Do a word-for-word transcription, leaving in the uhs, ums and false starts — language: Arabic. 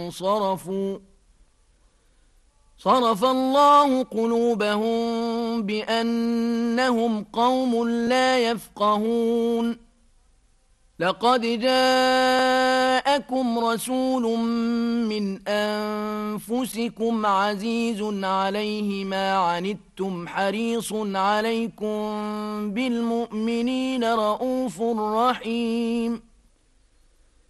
صرفوا صرف الله قلوبهم بأنهم قوم لا يفقهون لقد جاءكم رسول من أنفسكم عزيز عليه ما عنتم حريص عليكم بالمؤمنين رؤوف رحيم